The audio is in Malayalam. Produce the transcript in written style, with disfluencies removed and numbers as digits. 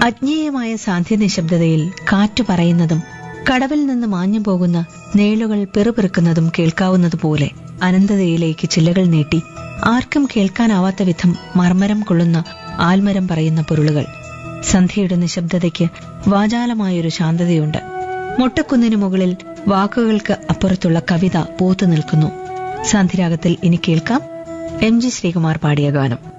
അജ്ഞേയമായ സാന്ധ്യനിശബ്ദതയിൽ കാറ്റു പറയുന്നതും കടവിൽ നിന്ന് മാഞ്ഞു പോകുന്ന നേളുകൾ പിറുപിറുക്കുന്നതും കേൾക്കാവുന്നതുപോലെ അനന്തതയിലേക്ക് ചില്ലകൾ നീട്ടി ആർക്കും കേൾക്കാനാവാത്ത വിധം മർമ്മരം കൊള്ളുന്ന ആൽമരം പറയുന്ന പൊരുളുകൾ. സന്ധ്യയുടെ നിശബ്ദതയ്ക്ക് വാചാലമായൊരു ശാന്തതയുണ്ട്. മൊട്ടക്കുന്നിനു മുകളിൽ വാക്കുകൾക്ക് അപ്പുറത്തുള്ള കവിത പൂത്തു നിൽക്കുന്നു. സാന്ധ്യരാഗത്തിൽ ഇനി കേൾക്കാം എം ജി ശ്രീകുമാർ പാടിയ ഗാനം.